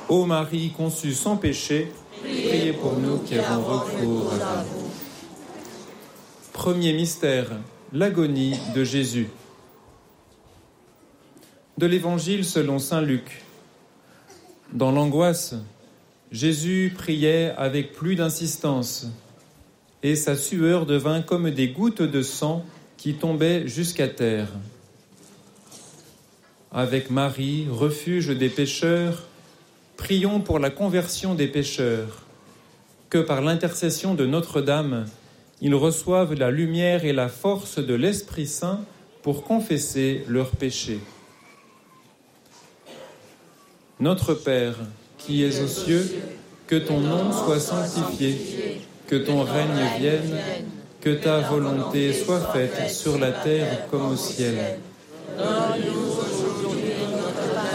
Ô Marie conçue sans péché, priez pour nous qui avons recours à vous. Premier mystère, l'agonie de Jésus. De l'Évangile selon saint Luc. Dans l'angoisse, Jésus priait avec plus d'insistance, et sa sueur devint comme des gouttes de sang qui tombaient jusqu'à terre. Avec Marie, refuge des pécheurs, prions pour la conversion des pécheurs, que par l'intercession de Notre-Dame, ils reçoivent la lumière et la force de l'Esprit Saint pour confesser leurs péchés. Notre Père, qui es aux cieux, que ton nom soit sanctifié, que ton règne vienne, que ta volonté soit faite sur la terre comme au ciel.